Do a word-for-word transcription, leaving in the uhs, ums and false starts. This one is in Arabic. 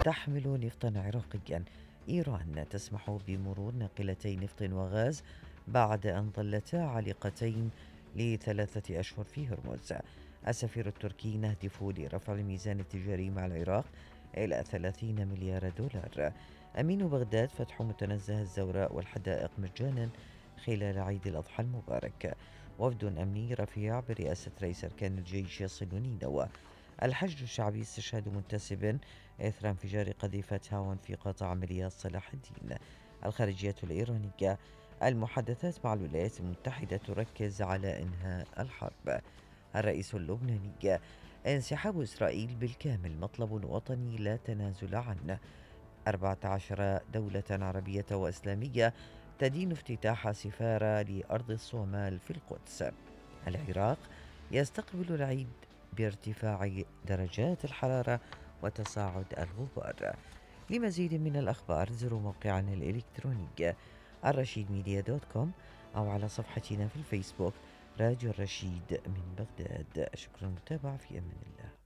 تحمل نفطا عراقيا. إيران تسمح بمرور ناقلتي نفط وغاز بعد أن ظلتا عالقتين لثلاثة أشهر في هرمز. السفير التركي يهدف لرفع الميزان التجاري مع العراق إلى ثلاثين مليار دولار. أمين بغداد فتح متنزه الزوراء والحدائق مجانا خلال عيد الأضحى المبارك. وفد أمني رفيع برئاسة رئيس أركان الجيش يصل نينوى. الحشد الشعبي استشهاد منتسب إثر انفجار قذيفة هاون في قطاع عمليات صلاح الدين. الخارجية الإيرانية المحادثات مع الولايات المتحدة تركز على إنهاء الحرب. الرئيس اللبناني انسحاب إسرائيل بالكامل مطلب وطني لا تنازل عنه. أربعة عشر دولة عربية وإسلامية تدين افتتاح سفارة لأرض الصومال في القدس. العراق يستقبل العيد بارتفاع درجات الحرارة وتصاعد الغبار. لمزيد من الأخبار زوروا موقعنا الإلكتروني الرشيد ميديا دوت كوم أو على صفحتنا في الفيسبوك راديو الرشيد من بغداد. شكرا للمتابعة، في أمان الله.